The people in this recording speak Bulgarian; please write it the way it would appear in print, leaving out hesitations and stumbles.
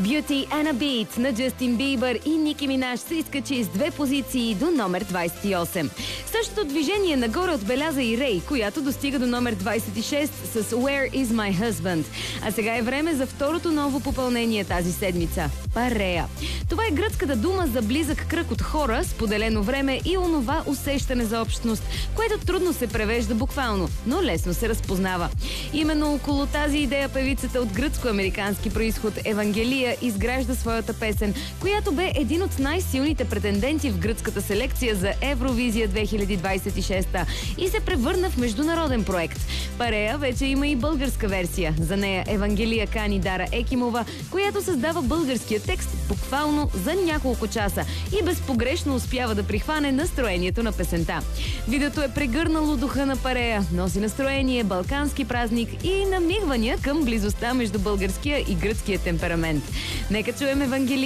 Beauty and a Beat на Джастин Бибър и Ники Минаж се изкачи с 2 позиции до номер 28. Същото движение нагоре отбеляза и Рей, която достига до номер 26 с Where is my husband. А сега е време за второто ново попълнение тази седмица – Парея. Това е гръцката дума за близък кръг от хора, споделено време и онова усещане за общност, което трудно се превежда буквално, но лесно се разпознава. Именно около тази идея певицата от гръцко-американски происход Евангелия изгражда своята песен, която бе един от най-силните претенденти в гръцката селекция за Евровизия 2026 и се превърна в международен проект. Парея вече има и българска версия. За нея Евангелия кани Дара Екимова, която създава българския текст буквално за няколко часа и безпогрешно успява да прихване настроението на песента. Видеото е прегърнало духа на Парея, носи настроение, балкански празник и намигвания към близостта между българския и гръцкия темперамент. Нека чуем Евангелия